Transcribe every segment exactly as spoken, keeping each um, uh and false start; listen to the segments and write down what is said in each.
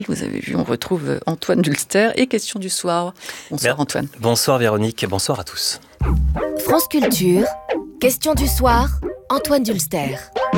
Vous avez vu, on retrouve Antoine Dulster et Question du soir. Bonsoir Bien. Antoine. Bonsoir Véronique, bonsoir à tous. France Culture, Question du soir, Antoine Dulster.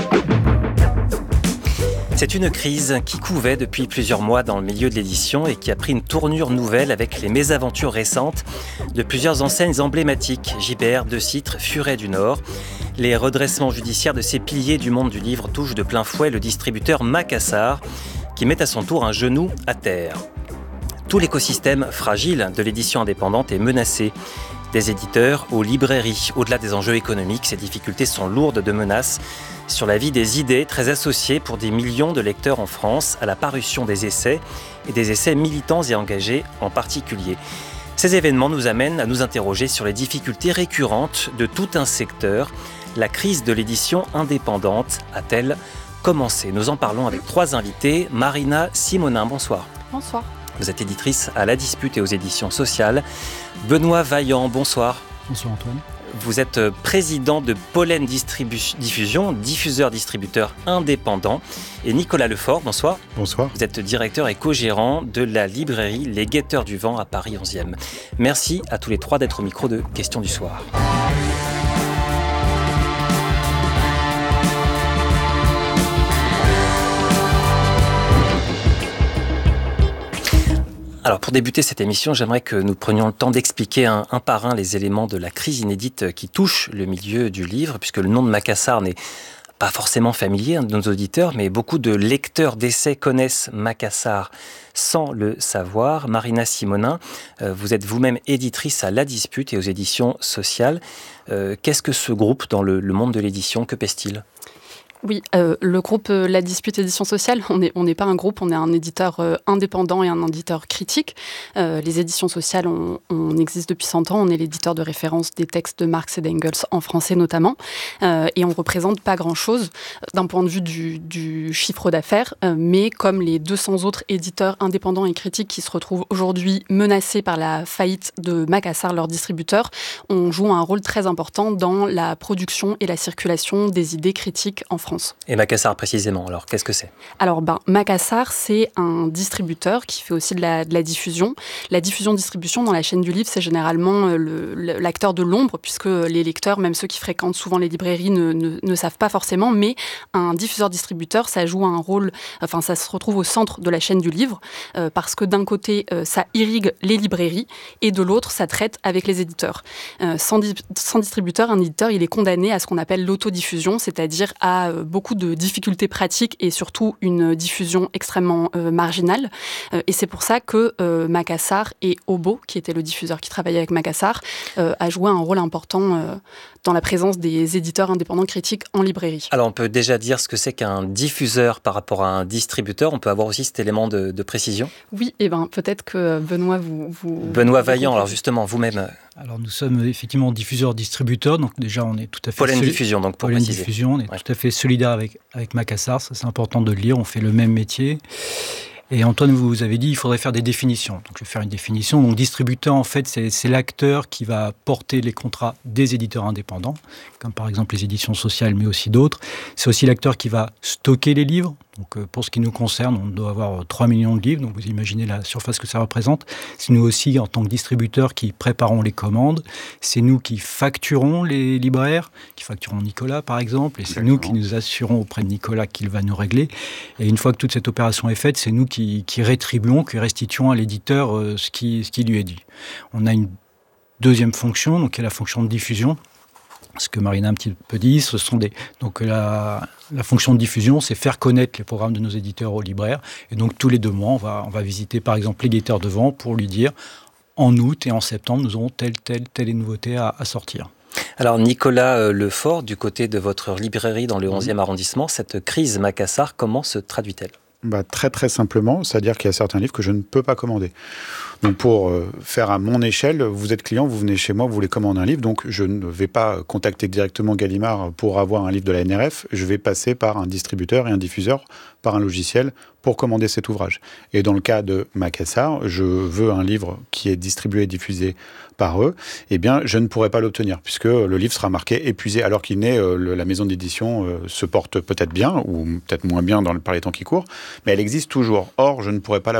C'est une crise qui couvait depuis plusieurs mois dans le milieu de l'édition et qui a pris une tournure nouvelle avec les mésaventures récentes de plusieurs enseignes emblématiques, Gibert, De Citre, Furet du Nord. Les redressements judiciaires de ces piliers du monde du livre touchent de plein fouet le distributeur Macassar, qui met à son tour un genou à terre. Tout l'écosystème fragile de l'édition indépendante est menacé. Des éditeurs aux librairies. Au-delà des enjeux économiques, ces difficultés sont lourdes de menaces sur la vie des idées, très associées pour des millions de lecteurs en France à la parution des essais et des essais militants et engagés en particulier. Ces événements nous amènent à nous interroger sur les difficultés récurrentes de tout un secteur. La crise de l'édition indépendante a-t-elle commencé ? Nous en parlons avec trois invités. Marina Simonin, bonsoir. Bonsoir. Vous êtes éditrice à La Dispute et aux éditions sociales. Benoît Vaillant, bonsoir. Bonsoir Antoine. Vous êtes président de Pollen Distribu- Diffusion, diffuseur-distributeur indépendant. Et Nicolas Lefort, bonsoir. Bonsoir. Vous êtes directeur et co-gérant de la librairie Les Guetteurs du Vent à Paris onzième. Merci à tous les trois d'être au micro de Question du soir. Alors pour débuter cette émission, j'aimerais que nous prenions le temps d'expliquer un, un par un les éléments de la crise inédite qui touche le milieu du livre, puisque le nom de Macassar n'est pas forcément familier de nos auditeurs, mais beaucoup de lecteurs d'essais connaissent Macassar sans le savoir. Marina Simonin, vous êtes vous-même éditrice à La Dispute et aux éditions sociales. Qu'est-ce que ce groupe dans le, le monde de l'édition, que pèse-t-il ? Oui, euh, le groupe euh, La Dispute Édition Sociale, on n'est on n'est pas un groupe, on est un éditeur euh, indépendant et un éditeur critique. Euh, les éditions sociales, on, on existe depuis cent ans, on est l'éditeur de référence des textes de Marx et d'Engels, en français notamment, euh, et on ne représente pas grand-chose d'un point de vue du, du chiffre d'affaires, euh, mais comme les deux cents autres éditeurs indépendants et critiques qui se retrouvent aujourd'hui menacés par la faillite de Macassar, leur distributeur, on joue un rôle très important dans la production et la circulation des idées critiques en France. Et Macassar précisément, alors qu'est-ce que c'est ? Alors ben, Macassar, c'est un distributeur qui fait aussi de la, de la diffusion. La diffusion-distribution dans la chaîne du livre, c'est généralement le, le, l'acteur de l'ombre, puisque les lecteurs, même ceux qui fréquentent souvent les librairies, ne, ne, ne savent pas forcément, mais un diffuseur-distributeur, ça joue un rôle, enfin ça se retrouve au centre de la chaîne du livre, euh, parce que d'un côté, euh, ça irrigue les librairies, et de l'autre, ça traite avec les éditeurs. Euh, sans, di- sans distributeur, un éditeur, il est condamné à ce qu'on appelle l'autodiffusion, c'est-à-dire à euh, beaucoup de difficultés pratiques et surtout une diffusion extrêmement euh, marginale. Euh, et c'est pour ça que euh, Macassar et Obo, qui était le diffuseur qui travaillait avec Macassar, euh, a joué un rôle important euh, dans la présence des éditeurs indépendants critiques en librairie. Alors on peut déjà dire ce que c'est qu'un diffuseur par rapport à un distributeur. On peut avoir aussi cet élément de, de précision ? Oui, et ben peut-être que Benoît vous... vous Benoît Vaillant, alors justement, vous-même... Alors nous sommes effectivement diffuseurs-distributeurs, donc déjà on est tout à fait... Pollen soli- Diffusion, donc pour Pollen préciser. Diffusion, on est Ouais. tout à fait solidaire avec, avec Macassar, ça c'est important de le lire, on fait le même métier. Et Antoine, vous avez dit il faudrait faire des définitions. Donc je vais faire une définition. Donc distributeur, en fait, c'est, c'est l'acteur qui va porter les contrats des éditeurs indépendants, comme par exemple les éditions sociales, mais aussi d'autres. C'est aussi l'acteur qui va stocker les livres. Donc euh, pour ce qui nous concerne, on doit avoir trois millions de livres. Donc vous imaginez la surface que ça représente. C'est nous aussi, en tant que distributeurs, qui préparons les commandes. C'est nous qui facturons les libraires, qui facturons Nicolas, par exemple. Et c'est Exactement. nous qui nous assurons auprès de Nicolas qu'il va nous régler. Et une fois que toute cette opération est faite, c'est nous qui, qui rétribuons, qui restituons à l'éditeur euh, ce, qui, ce qui lui est dit. On a une deuxième fonction, donc qui est la fonction de diffusion. Ce que Marina a un petit peu dit, ce sont des... Donc la, la fonction de diffusion, c'est faire connaître les programmes de nos éditeurs aux libraires. Et donc tous les deux mois, on va, on va visiter par exemple les Guetteurs de Vent pour lui dire en août et en septembre, nous aurons telle, telle, telle nouveauté à, à sortir. Alors Nicolas euh, Lefort, du côté de votre librairie dans le onzième arrondissement, cette crise Macassar, comment se traduit-elle ? Bah, très très simplement, c'est-à-dire qu'il y a certains livres que je ne peux pas commander. Donc pour euh, faire à mon échelle, vous êtes client, vous venez chez moi, vous voulez commander un livre, donc je ne vais pas contacter directement Gallimard pour avoir un livre de la N R F, je vais passer par un distributeur et un diffuseur, par un logiciel, pour commander cet ouvrage. Et dans le cas de Macassar, je veux un livre qui est distribué et diffusé par eux, eh bien, je ne pourrai pas l'obtenir, puisque le livre sera marqué épuisé, alors qu'il n'est, euh, le, la maison d'édition euh, se porte peut-être bien, ou peut-être moins bien dans le, par les temps qui courent, mais elle existe toujours. Or, je ne pourrai pas la